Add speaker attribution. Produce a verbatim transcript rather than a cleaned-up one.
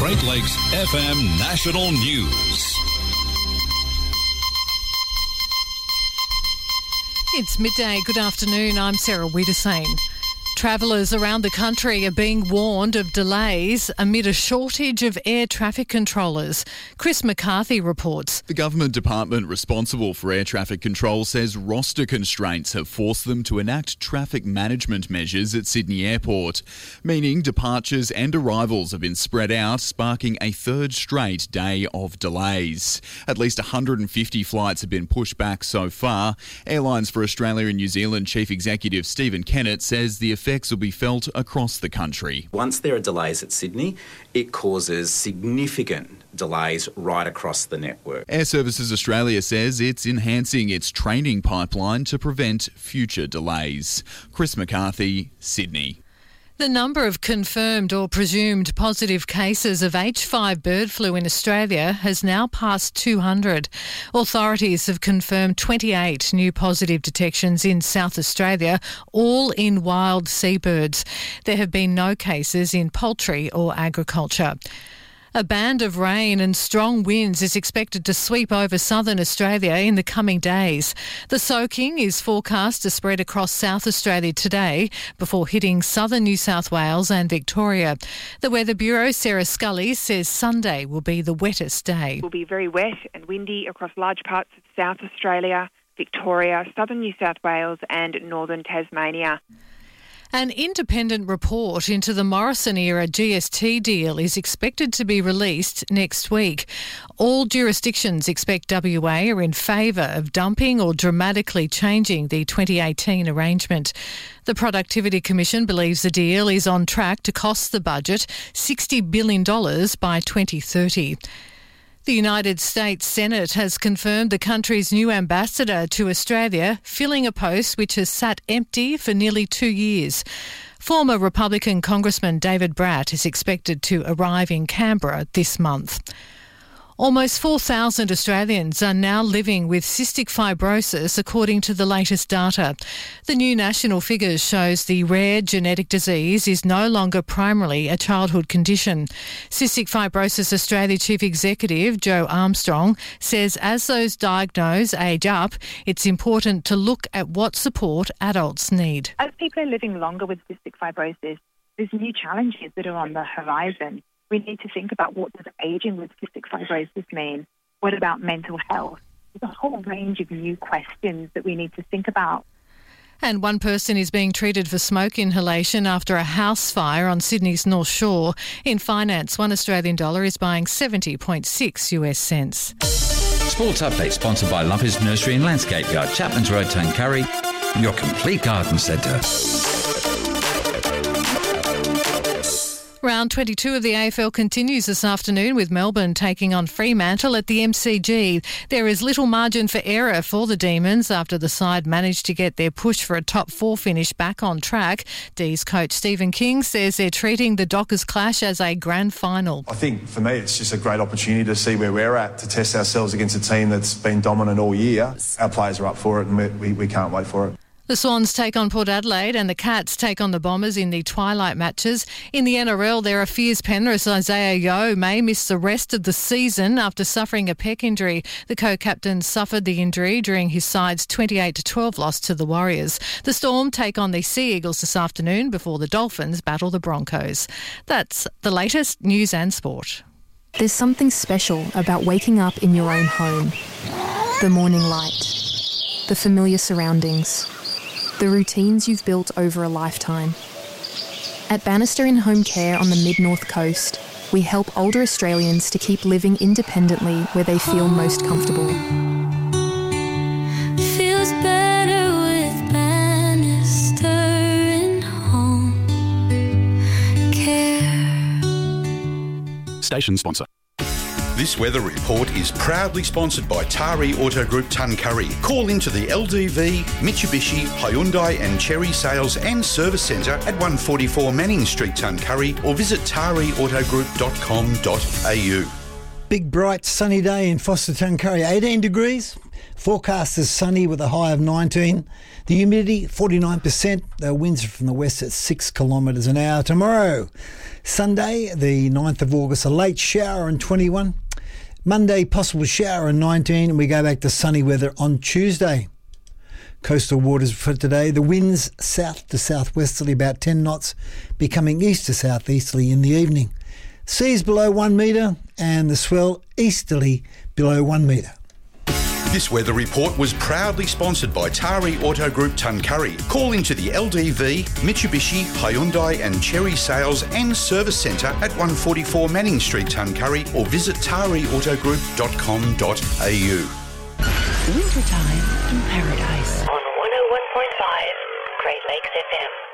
Speaker 1: Great Lakes F M National News.
Speaker 2: It's midday. Good afternoon. I'm Sarah Wiedersane. Travellers around the country are being warned of delays amid a shortage of air traffic controllers. Chris McCarthy reports.
Speaker 3: The government department responsible for air traffic control says roster constraints have forced them to enact traffic management measures at Sydney Airport, meaning departures and arrivals have been spread out, sparking a third straight day of delays. At least one hundred fifty flights have been pushed back so far. Airlines for Australia and New Zealand Chief Executive Stephen Kennett says the effects will be felt across the country.
Speaker 4: Once there are delays at Sydney, it causes significant delays right across the network.
Speaker 3: Air Services Australia says it's enhancing its training pipeline to prevent future delays. Chris McCarthy, Sydney.
Speaker 2: The number of confirmed or presumed positive cases of H five bird flu in Australia has now passed two hundred. Authorities have confirmed twenty-eight new positive detections in South Australia, all in wild seabirds. There have been no cases in poultry or agriculture. A band of rain and strong winds is expected to sweep over southern Australia in the coming days. The soaking is forecast to spread across South Australia today before hitting southern New South Wales and Victoria. The Weather Bureau, Sarah Scully, says Sunday will be the wettest day.
Speaker 5: It will be very wet and windy across large parts of South Australia, Victoria, southern New South Wales and northern Tasmania.
Speaker 2: An independent report into the Morrison-era G S T deal is expected to be released next week. All jurisdictions except W A are in favour of dumping or dramatically changing the twenty eighteen arrangement. The Productivity Commission believes the deal is on track to cost the budget sixty billion dollars by twenty thirty. The United States Senate has confirmed the country's new ambassador to Australia, filling a post which has sat empty for nearly two years. Former Republican Congressman David Bratt is expected to arrive in Canberra this month. Almost four thousand Australians are now living with cystic fibrosis, according to the latest data. The new national figures shows the rare genetic disease is no longer primarily a childhood condition. Cystic Fibrosis Australia Chief Executive Joe Armstrong says as those diagnosed age up, it's important to look at what support adults need.
Speaker 6: As people are living longer with cystic fibrosis, there's new challenges that are on the horizon. We need to think about what does ageing with cystic fibrosis mean? What about mental health? There's a whole range of new questions that we need to think about.
Speaker 2: And one person is being treated for smoke inhalation after a house fire on Sydney's North Shore. In finance, one Australian dollar is buying seventy point six US cents.
Speaker 7: Sports Update sponsored by Lumpers Nursery and Landscape Yard, Chapman's Road, Tuncurry, your complete garden centre.
Speaker 2: Round twenty-two of the A F L continues this afternoon with Melbourne taking on Fremantle at the M C G. There is little margin for error for the Demons after the side managed to get their push for a top four finish back on track. D's coach Stephen King says they're treating the Dockers clash as a grand final.
Speaker 8: I think for me it's just a great opportunity to see where we're at, to test ourselves against a team that's been dominant all year. Our players are up for it and we, we, we can't wait for it.
Speaker 2: The Swans take on Port Adelaide and the Cats take on the Bombers in the twilight matches. In the N R L, there are fears Penrith's Isaiah Yeo may miss the rest of the season after suffering a pec injury. The co-captain suffered the injury during his side's twenty-eight to twelve loss to the Warriors. The Storm take on the Sea Eagles this afternoon before the Dolphins battle the Broncos. That's the latest news and sport.
Speaker 9: There's something special about waking up in your own home. The morning light, the familiar surroundings, the routines you've built over a lifetime. At Bannister in Home Care on the Mid-North Coast, we help older Australians to keep living independently where they feel most comfortable.
Speaker 10: Feels better with Bannister in Home Care.
Speaker 11: Station sponsor.
Speaker 12: This weather report is proudly sponsored by Tari Auto Group Tuncurry. Call into the L D V, Mitsubishi, Hyundai and Chery Sales and Service Centre at one forty-four Manning Street, Tuncurry, or visit tari auto group dot com dot a u.
Speaker 13: Big bright sunny day in Foster Tuncurry, eighteen degrees. Forecast is sunny with a high of nineteen. The humidity, forty-nine percent. The winds are from the west at six kilometres an hour. Tomorrow, Sunday, the ninth of August, a late shower and twenty-one. Monday, possible shower and nineteen. And we go back to sunny weather on Tuesday. Coastal waters for today. The winds south to southwesterly about ten knots, becoming east to southeasterly in the evening. Seas below one metre and the swell easterly below one metre.
Speaker 12: This weather report was proudly sponsored by Tari Auto Group Tuncurry. Call into the L D V, Mitsubishi, Hyundai and Cherry Sales and Service Centre at one forty-four Manning Street, Tuncurry, or visit tari auto group dot com dot a u.
Speaker 14: Wintertime in Paradise on one oh one point five Great Lakes F M.